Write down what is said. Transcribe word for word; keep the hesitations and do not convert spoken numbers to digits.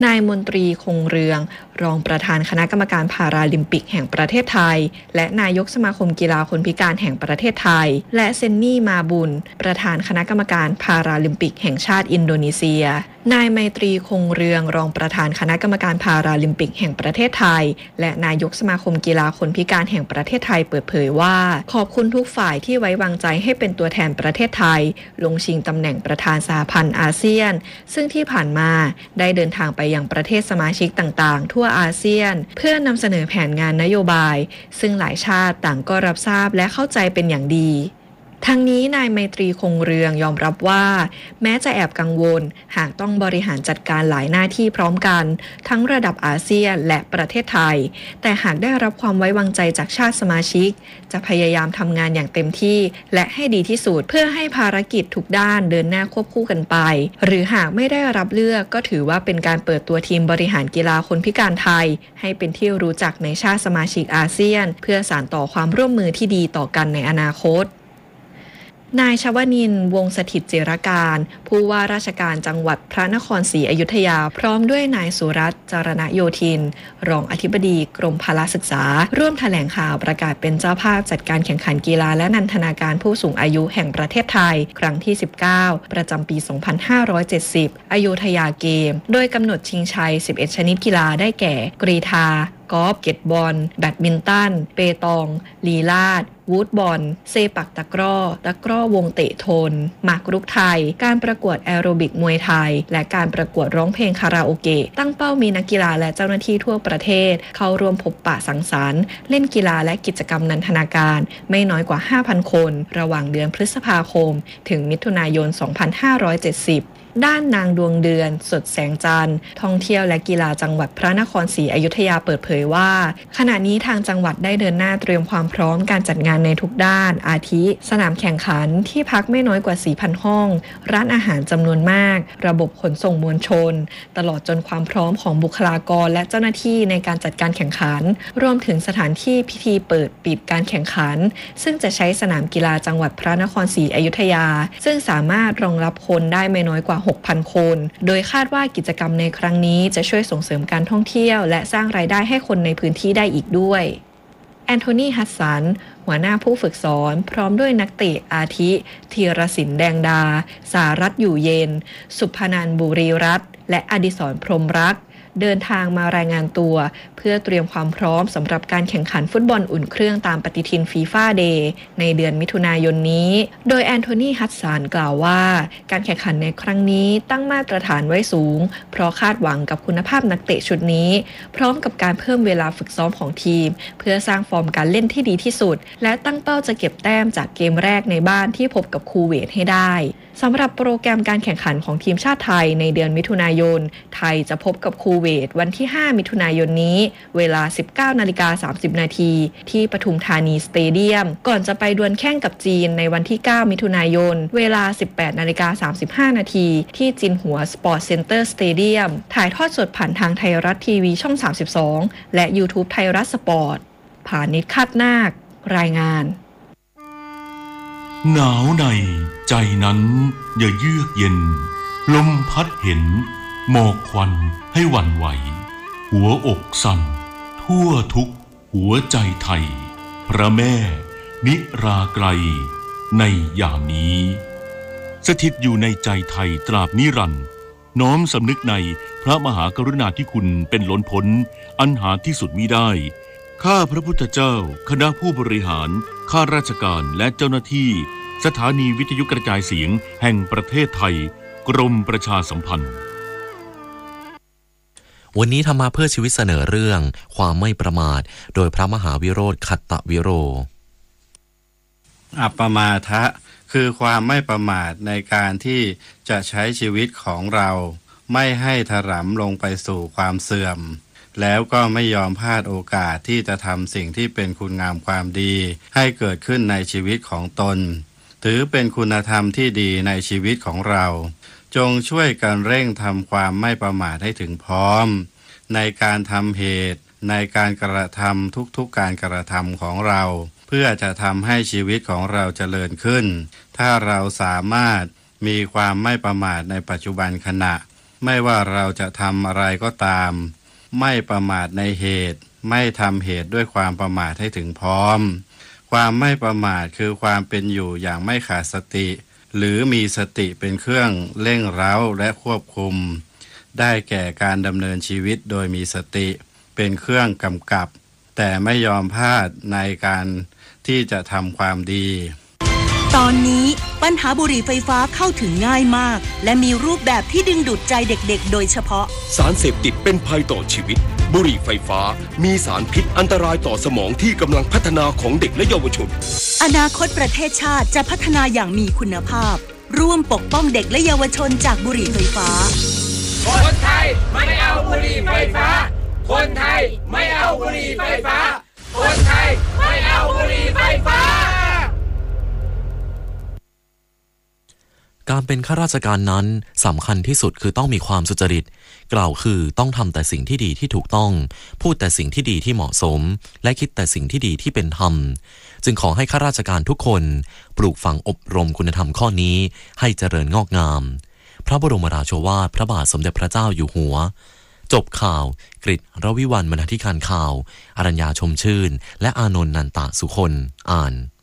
นายมนตรีคงเรืองรองประธานคณะกรรมการพาราลิมปิกแห่งประเทศไทยและนายกสมาคมกีฬาคนพิการแห่งประเทศไทยและเซนนี่มาบุญประธานคณะกรรมการพาราลิมปิกแห่งชาติอินโดนีเซียนายไมตรีคงเรืองรองประธานคณะกรรมการพาราลิมปิกแห่งประเทศไทยและนายกสมาคมกีฬาคนพิการแห่งประเทศไทยเปิดเผยว่าขอบคุณทุกฝ่ายที่ไว้วางใจให้เป็นตัวแทนประเทศไทยลงชิงตำแหน่งประธานสหพันธ์อาเซียนซึ่งที่ผ่านมาได้เดินทางไปยังประเทศสมาชิกต่างๆทั่วอาเซียนเพื่อนำเสนอแผนงานนโยบายซึ่งหลายชาติต่างก็รับทราบและเข้าใจเป็นอย่างดีทั้งนี้นายไมตรีคงเรืองยอมรับว่าแม้จะแอบกังวลหากต้องบริหารจัดการหลายหน้าที่พร้อมกันทั้งระดับอาเซียนและประเทศไทยแต่หากได้รับความไว้วางใจจากชาติสมาชิกจะพยายามทำงานอย่างเต็มที่และให้ดีที่สุดเพื่อให้ภารกิจทุกด้านเดินหน้าควบคู่กันไปหรือหากไม่ได้รับเลือกก็ถือว่าเป็นการเปิดตัวทีมบริหารกีฬาคนพิการไทยให้เป็นที่รู้จักในชาติสมาชิกอาเซียนเพื่อสานต่อความร่วมมือที่ดีต่อกันในอนาคตนายชวนินทร์วงศ์สถิตจิรการผู้ว่าราชการจังหวัดพระนครศรีอยุธยาพร้อมด้วยนายสุรัตน์จารณโยธินรองอธิบดีกรมพละศึกษาร่วมแถลงข่าวประกาศเป็นเจ้าภาพจัดการแข่งขันกีฬาและนันทนาการผู้สูงอายุแห่งประเทศไทยครั้งที่สิบเก้าประจำปีสองพันห้าร้อยเจ็ดสิบอโยธยาเกมโดยกำหนดชิงชัยสิบเอ็ดชนิดกีฬาได้แก่กรีฑากอล์ฟเก็ตบอลแบดมินตันเปตองลีลาดวูดบอลเซปักตะกร้อตะกร้อวงเตะทนหมากรุกไทยการประกวดแอโรบิกมวยไทยและการประกวดร้องเพลงคาราโอเกะตั้งเป้ามีนักกีฬาและเจ้าหน้าที่ทั่วประเทศเข้าร่วมพบปะสังสรรค์เล่นกีฬาและกิจกรรมนันทนาการไม่น้อยกว่า ห้าพัน คนระหว่างเดือนพฤษภาคมถึงมิถุนายน สองพันห้าร้อยเจ็ดสิบด้านนางดวงเดือนสดแสงจันทร์ท่องเที่ยวและกีฬาจังหวัดพระนครศรีอยุธยาเปิดเผยว่าขณะนี้ทางจังหวัดได้เดินหน้าเตรียมความพร้อมการจัดงานในทุกด้านอาทิสนามแข่งขันที่พักไม่น้อยกว่า สี่พัน ห้องร้านอาหารจำนวนมากระบบขนส่งมวลชนตลอดจนความพร้อมของบุคลากรและเจ้าหน้าที่ในการจัดการแข่งขันรวมถึงสถานที่พิธีเปิดปิดการแข่งขันซึ่งจะใช้สนามกีฬาจังหวัดพระนครศรีอยุธยาซึ่งสามารถรองรับคนได้ไม่น้อยกว่าหกพัน คนโดยคาดว่ากิจกรรมในครั้งนี้จะช่วยส่งเสริมการท่องเที่ยวและสร้างรายได้ให้คนในพื้นที่ได้อีกด้วยแอนโทนีฮัสสันหัวหน้าผู้ฝึกสอนพร้อมด้วยนักเตะอาทิธีรศิลป์แดงดาสารัตน์อยู่เย็นสุพนันท์บุรีรัตน์และอดิศรพรหมรักษ์เดินทางมารายงานตัวเพื่อเตรียมความพร้อมสำหรับการแข่งขันฟุตบอลอุ่นเครื่องตามปฏิทินฟีฟ่าเดย์ในเดือนมิถุนายนนี้โดยแอนโทนีฮัสสันกล่าวว่าการแข่งขันในครั้งนี้ตั้งมาตรฐานไว้สูงเพราะคาดหวังกับคุณภาพนักเตะชุดนี้พร้อมกับการเพิ่มเวลาฝึกซ้อมของทีมเพื่อสร้างฟอร์มการเล่นที่ดีที่สุดและตั้งเป้าจะเก็บแต้มจากเกมแรกในบ้านที่พบกับคูเวตให้ได้สำหรับโปรแกรมการแข่งขันของทีมชาติไทยในเดือนมิถุนายนไทยจะพบกับคูเวตวันที่ห้ามิถุนายนนี้เวลา สิบเก้านาฬิกาสามสิบนาทีที่ปทุมธานีสเตเดียมก่อนจะไปดวลแข่งกับจีนในวันที่เก้ามิถุนายนเวลา สิบแปดนาฬิกาสามสิบห้านาทีที่จินหัวสปอร์ตเซ็นเตอร์สเตเดียมถ่ายทอดสดผ่านทางไทยรัฐทีวีช่องสามสิบสองและ YouTube ไทยรัฐสปอร์ตผานิชคาดนาครายงานหนาวในใจนั้นอย่าเยือกเย็นลมพัดเห็นหมอกควันให้หวั่นไหวหัวอกสั่นทั่วทุกหัวใจไทยพระแม่นิราไกลในยามนี้สถิตอยู่ในใจไทยตราบนิรันดร์น้อมสำนึกในพระมหากรุณาธิคุณเป็นล้นพ้นอันหาที่สุดมิได้ข้าพระพุทธเจ้าคณะผู้บริหารข้าราชการและเจ้าหน้าที่สถานีวิทยุกระจายเสียงแห่งประเทศไทยกรมประชาสัมพันธ์วันนี้ธรรมะเพื่อชีวิตเสนอเรื่องความไม่ประมาทโดยพระมหาวิโรจน์คัตตวิโรอัปปมาทะคือความไม่ประมาทในการที่จะใช้ชีวิตของเราไม่ให้ถลำลงไปสู่ความเสื่อมแล้วก็ไม่ยอมพลาดโอกาสที่จะทำสิ่งที่เป็นคุณงามความดีให้เกิดขึ้นในชีวิตของตนถือเป็นคุณธรรมที่ดีในชีวิตของเราจงช่วยกันเร่งทำความไม่ประมาทให้ถึงพร้อมในการทำเหตุในการกระทำทุกๆการกระทำของเราเพื่อจะทำให้ชีวิตของเราเจริญขึ้นถ้าเราสามารถมีความไม่ประมาทในปัจจุบันขณะไม่ว่าเราจะทำอะไรก็ตามไม่ประมาทในเหตุไม่ทำเหตุด้วยความประมาทให้ถึงพร้อมความไม่ประมาทคือความเป็นอยู่อย่างไม่ขาดสติหรือมีสติเป็นเครื่องเร่งเร้าและควบคุมได้แก่การดำเนินชีวิตโดยมีสติเป็นเครื่องกำกับแต่ไม่ยอมพลาดในการที่จะทำความดีตอนนี้ปัญหาบุหรี่ไฟฟ้าเข้าถึงง่ายมากและมีรูปแบบที่ดึงดูดใจเด็กๆโดยเฉพาะสารเสพติดเป็นภัยต่อชีวิตบุหรี่ไฟฟ้ามีสารพิษอันตรายต่อสมองที่กำลังพัฒนาของเด็กและเยาวชนอนาคตประเทศชาติจะพัฒนาอย่างมีคุณภาพร่วมปกป้องเด็กและเยาวชนจากบุหรี่ไฟฟ้าคนไทยไม่เอาบุหรี่ไฟฟ้าคนไทยไม่เอาบุหรี่ไฟฟ้าคนไทยไม่เอาบุหรี่ไฟฟ้าการเป็นข้าราชการนั้นสำคัญที่สุดคือต้องมีความสุจริตกล่าวคือต้องทำแต่สิ่งที่ดีที่ถูกต้องพูดแต่สิ่งที่ดีที่เหมาะสมและคิดแต่สิ่งที่ดีที่เป็นธรรมจึงขอให้ข้าราชการทุกคนปลูกฝังอบรมคุณธรรมข้อนี้ให้เจริญงอกงามพระบรมราโชวาทพระบาทสมเด็จพระเจ้าอยู่หัวจบข่าวกฤษรวิวัลย์บรรณาธิการข่าวอรัญญาชมชื่นและอานนท์นันตะสุคนอ่าน